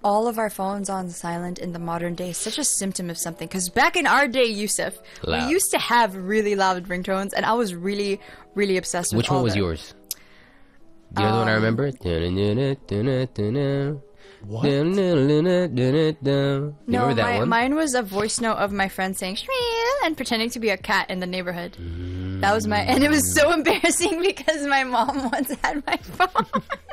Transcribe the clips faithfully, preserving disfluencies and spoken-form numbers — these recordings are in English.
all of our phones on silent in the modern day is such a symptom of something. Because back in our day, Yusuf, Loud. we used to have really loud ringtones, and I was really, really obsessed with Which all one was them. yours? The other one I remember? What? You No, remember that my, one? mine was a voice note of my friend saying "Shmeel" and pretending to be a cat in the neighborhood. Mm. That was my, and it was so embarrassing because my mom once had my phone.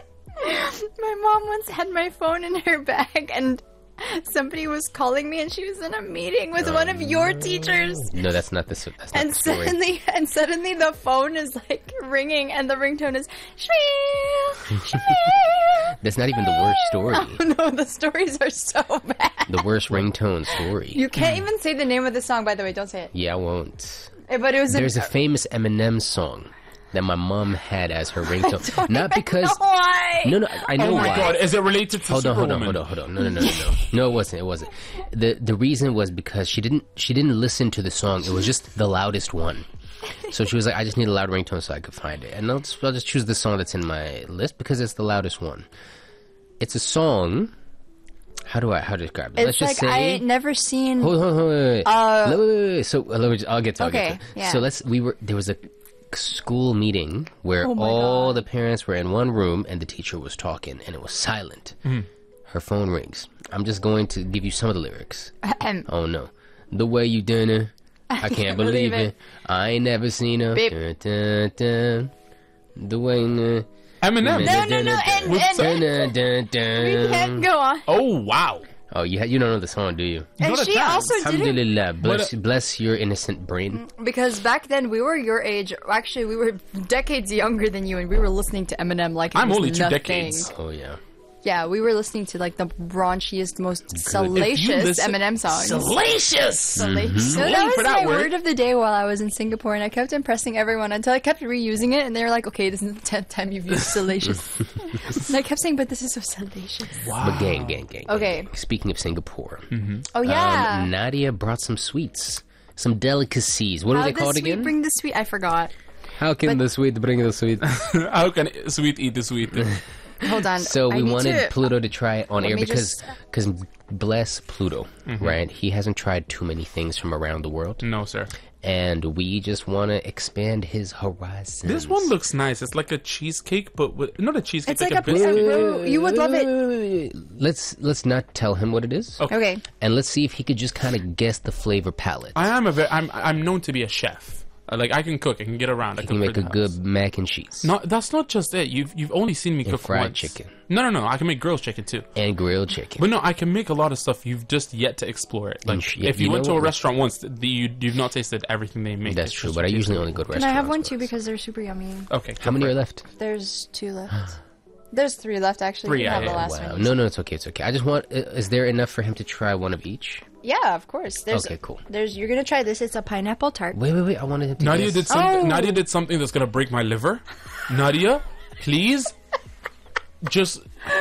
My mom once had my phone in her bag, and somebody was calling me, and she was in a meeting with one of your teachers. No, that's not the, that's not And the story. suddenly, and suddenly, the phone is like ringing, and the ringtone is "Shmeel, Shmeel." That's not even the worst story. Oh no, the stories are so bad. The worst ringtone story. You can't even say the name of the song, by the way. Don't say it. Yeah, I won't. Eh, But it was. There's a, a famous Eminem song that my mom had as her ringtone. don't Not even because. know why. No, no, I know Oh my why. god, is it related to Hold on, hold on, Superwoman? hold on, hold on. No, no, no, no, no. No, it wasn't. It wasn't. The the reason was because she didn't she didn't listen to the song. It was just the loudest one. So she was like, I just need a loud ringtone so I could find it. And I'll just, I'll just choose the song that's in my list because it's the loudest one. It's a song. How do I how to describe it? It's Let's just like say. I never seen. Hold on, hold on, wait, wait, wait. Uh, Wait, wait, wait. So uh, let me just, I'll get to. I'll Okay, get to. yeah. So let's. We were there was a school meeting where Oh my all God. the parents were in one room and the teacher was talking and it was silent. Her phone rings. I'm just going to give you some of the lyrics. Ahem. Oh no, the way you done it, I can't believe believe it. I ain't never seen her. Beep. Dun, dun, dun. The way. Uh, Eminem. No, no, no, and- dun, dun, dun, dun. We can't go on. Oh wow. Oh, you ha- you don't know the song, do you? And Not a she chance. also didn't. Alhamdulillah, bless, bless your innocent brain. Because back then we were your age. Actually, we were decades younger than you, and we were listening to Eminem like it I'm was only two nothing. decades. Oh yeah. Yeah, we were listening to like the raunchiest, most If you salacious listen- Eminem songs. Salacious. Salacious. So Wait that was for that my word. word of the day while I was in Singapore, and I kept impressing everyone until I kept reusing it, and they were like, "Okay, this is the tenth time you've used salacious." And I kept saying, "But this is so salacious." But gang, gang, gang. Okay. gang. Speaking of Singapore, Oh yeah. um, Nadia brought some sweets, some delicacies. What are How they the called sweet again? bring the sweet? I forgot. How can but- the sweet bring the sweet? How can sweet eat the sweet? Hold on. So I we need wanted to- Pluto to try it on Let air me because, just- because bless Pluto, Mm-hmm. right? He hasn't tried too many things from around the world, No, sir. and we just want to expand his horizons. This one looks nice. It's like a cheesecake, but with, not a cheesecake. It's like a biscuit. bro, you would love it. it. Let's let's not tell him what it is, Okay. Okay. and let's see if he could just kind of guess the flavor palette. I am a very, I'm I'm known to be a chef. Uh, Like I can cook. I can get around. I He can cook make for a the good house. mac and cheese No, that's not just it. You've you've only seen me And cook fried once. chicken. No, no, no. I can make grilled chicken too. and grilled chicken. But no, I can make a lot of stuff. You've just yet to explore it. Like sh- yeah, if you, you went know to a what? restaurant once, the, you you've not tasted everything they make. That's It's true, just but I tasted- usually only go to Can restaurants. I have one too once. because they're super yummy. Okay. How many are left? There's two left. There's three left actually. Three, You can have yeah, the yeah. last Wow. one. No, no, it's okay. It's okay. I just want. i- Is there enough for him to try one of each? Yeah, of course. There's, Okay, cool. There's. You're gonna try this. It's a pineapple tart. Wait, wait, wait. I wanted him to Nadia guess. did something. Oh. Nadia did something that's gonna break my liver. Nadia, please, just.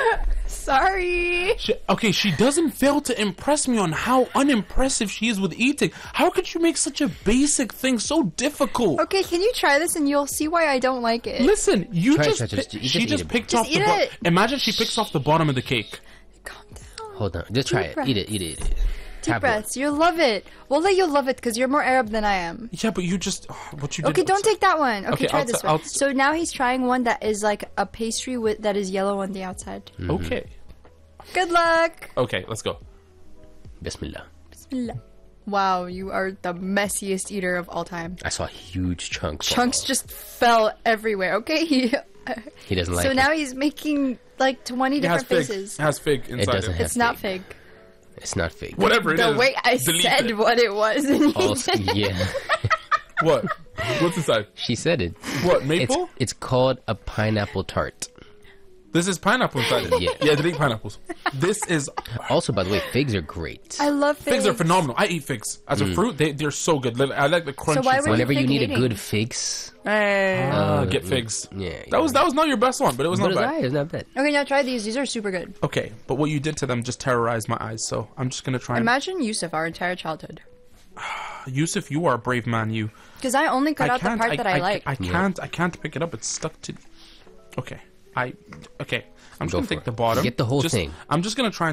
Sorry. She, okay, she doesn't fail to impress me on how unimpressive she is with eating. How could you make such a basic thing so difficult? Okay, can you try this and you'll see why I don't like it. Listen, you Try it, just, try it, just- pi- you she just just eat it. picked Just off the eat bottom. it. Imagine she picks off the bottom of the cake. Calm down. Hold on. Just try Deep it. breath. Eat it. Eat it. Eat it. Deep Have one. breaths. You'll love it. We'll let you love it because you're more Arab than I am. Yeah, but you just oh, what you did. Okay, don't take that one. Okay, Okay, try I'll this t- one. I'll t- So now he's trying one that is like a pastry with that is yellow on the outside. Okay, Good luck. okay, let's go. Bismillah. Bismillah. Wow, you are the messiest eater of all time. I saw a huge chunk. fall. Chunks just fell everywhere. Okay, he, He doesn't like so it. now he's making like twenty It has different fig. faces. It has fig inside doesn't it. have- It's not fig. fig. It's not fake. Whatever it is. The way I delete said it. what it was, and he Also, didn't. yeah. What? What's inside? She said it. What It's maple? it's called a pineapple tart. This is pineapple inside it. Yeah. yeah, delete pineapples. This is Also, by the way, figs are great. I love figs. figs are phenomenal. I eat figs as a fruit. They they're so good. Li- I like the crunchy. why were side. you Whenever you fig need a hating? good fix, Hey. Ah, get figs. yeah. That was that was not your best one, but it was But not it's bad. alright, it's not bad. Okay, now try these. These are super good. Okay, but what you did to them just terrorized my eyes. So I'm just gonna try. And, Imagine Yusuf our entire childhood. Yusuf, you are a brave man. You. Because I only cut I out the can't. part that I, like. I can't. I can't pick it up. It's stuck to. Okay. I. Okay. I'm just Go gonna for take it. the bottom. Get the whole Just- thing. I'm just gonna try and